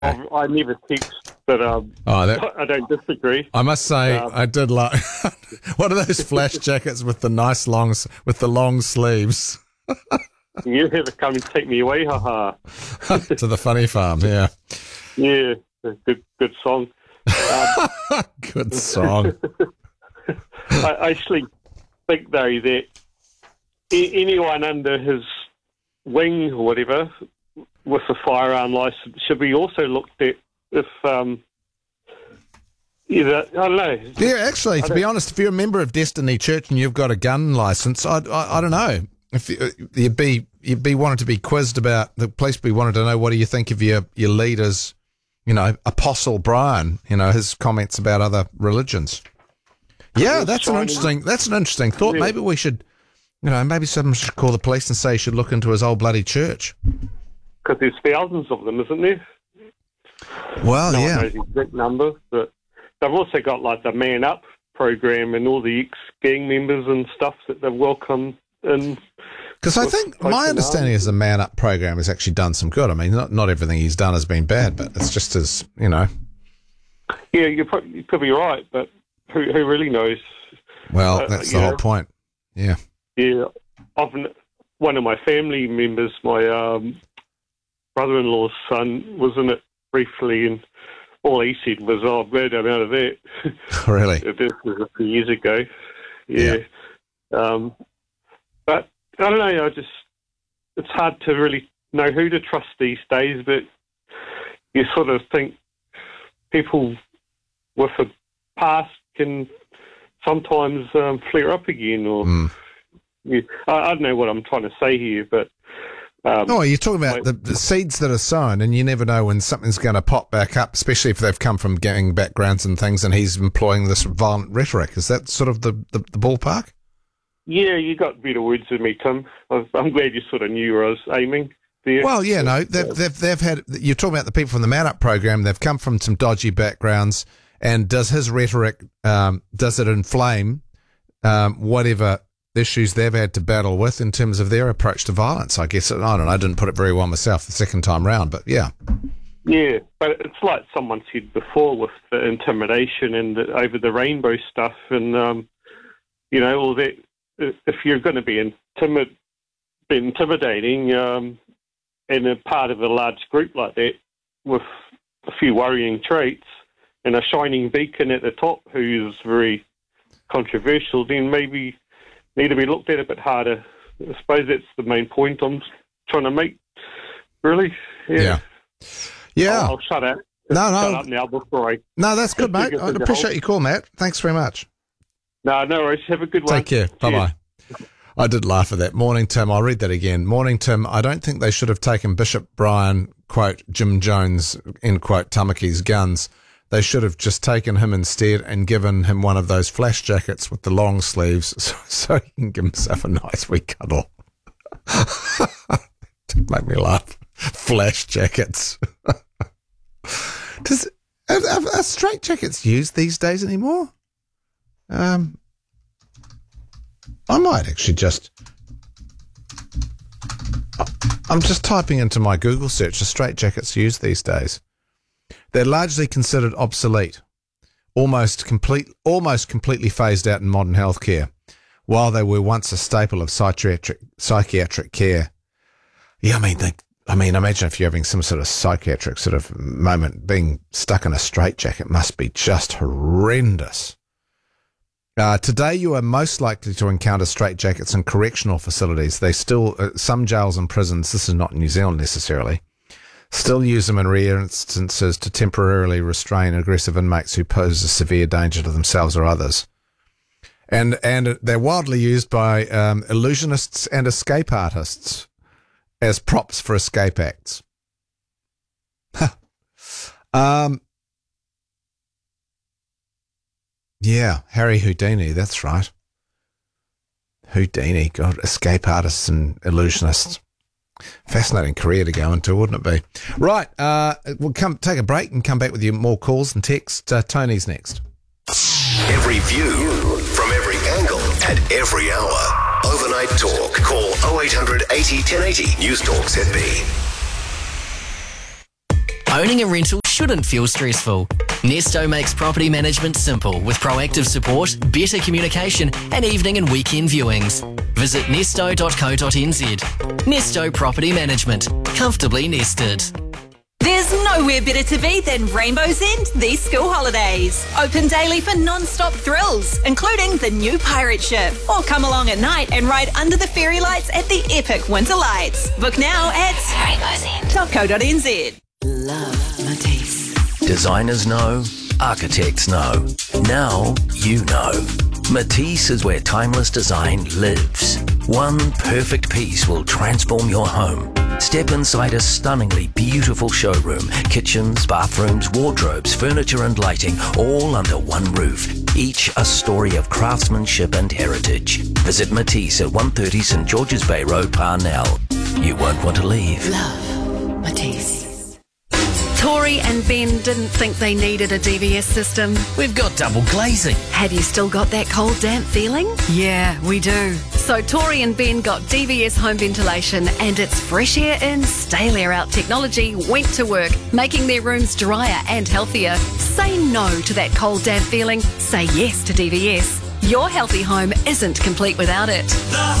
I never text, but I don't disagree. I must say, I did like one of those flash jackets with the long sleeves. You have to come and take me away, haha. To the funny farm, yeah. Yeah, good song. Good song. I actually think, though, that anyone under his wing or whatever with a firearm license should be also looked at if, I don't know. Yeah, actually, to be honest, if you're a member of Destiny Church and you've got a gun license, I don't know. If you'd be wanting to be quizzed about, the police be wanting to know, what do you think of your leaders, Apostle Brian, his comments about other religions. Yeah, that's an interesting thought. Maybe we should, maybe someone should call the police and say you should look into his old bloody church. Because there's thousands of them, isn't there? Well, no yeah. one knows the exact number, but they've also got like the Man Up program and all the ex-gang members and stuff that they've welcomed in. Because I think my understanding is the Man Up program has actually done some good. I mean, not everything he's done has been bad, but it's just as, Yeah, you could be right, but who really knows? Well, that's the whole point. Yeah. Yeah. One of my family members, my brother-in-law's son, was in it briefly, and all he said was, I'm glad I'm out of that. Really? This was a few years ago. Yeah. But I don't know, it's hard to really know who to trust these days, but you sort of think people with a past can sometimes flare up again, or I don't know what I'm trying to say here, but you're talking about the seeds that are sown, and you never know when something's going to pop back up, especially if they've come from gang backgrounds and things, and he's employing this violent rhetoric. Is that sort of the ballpark? Yeah, you got better words than me, Tim. I'm glad you sort of knew where I was aiming there. Well, yeah, no, they've had. You're talking about the people from the Man Up program. They've come from some dodgy backgrounds, and does his rhetoric does it inflame whatever issues they've had to battle with in terms of their approach to violence? I guess, I don't know, I didn't put it very well myself the second time round, but yeah. Yeah, but it's like someone said before with the intimidation and over the rainbow stuff, and all that. If you're going to be intimidating and a part of a large group like that with a few worrying traits and a shining beacon at the top who's very controversial, then maybe need to be looked at a bit harder. I suppose that's the main point I'm trying to make, really. Yeah. I'll shut up. Shut up now before I... No, that's good, mate. I appreciate your call, Matt. Thanks very much. No worries. Have a good one. Take care. Bye-bye. I did laugh at that. Morning, Tim. I'll read that again. Morning, Tim. I don't think they should have taken Bishop Brian, quote, Jim Jones, end quote, Tamaki's guns. They should have just taken him instead and given him one of those flash jackets with the long sleeves so he can give himself a nice wee cuddle. Make me laugh. Flash jackets. Are straight jackets used these days anymore? I might actually I'm just typing into my Google search, are straight jackets used these days? They're largely considered obsolete, almost completely phased out in modern healthcare, while they were once a staple of psychiatric care. Yeah, I mean, imagine if you're having some sort of psychiatric sort of moment, being stuck in a straitjacket must be just horrendous. Today, you are most likely to encounter straitjackets in correctional facilities. They still, some jails and prisons, this is not in New Zealand necessarily, still use them in rare instances to temporarily restrain aggressive inmates who pose a severe danger to themselves or others. And they're widely used by illusionists and escape artists as props for escape acts. Yeah, Harry Houdini, that's right. Houdini, God, escape artists and illusionists. Fascinating career to go into, wouldn't it be? Right, we'll take a break and come back with you more calls and text. Tony's next. Every view from every angle at every hour. Overnight Talk. Call 0800 80 1080. News Talk ZB. Owning a rental shouldn't feel stressful. Nesto makes property management simple with proactive support, better communication and evening and weekend viewings. Visit nesto.co.nz. Nesto Property Management. Comfortably nested. There's nowhere better to be than Rainbow's End these school holidays. Open daily for non-stop thrills, including the new pirate ship. Or come along at night and ride under the fairy lights at the epic winter lights. Book now at rainbowsend.co.nz. Love Matisse. Designers know, architects know. Now you know. Matisse is where timeless design lives. One perfect piece will transform your home. Step inside a stunningly beautiful showroom. Kitchens, bathrooms, wardrobes, furniture and lighting, all under one roof. Each a story of craftsmanship and heritage. Visit Matisse at 130 St George's Bay Road, Parnell. You won't want to leave. Love Matisse. Tori and Ben didn't think they needed a DVS system. We've got double glazing. Have you still got that cold, damp feeling? Yeah, we do. So Tori and Ben got DVS home ventilation, and its fresh air in, stale air out technology went to work, making their rooms drier and healthier. Say no to that cold, damp feeling. Say yes to DVS. Your healthy home isn't complete without it.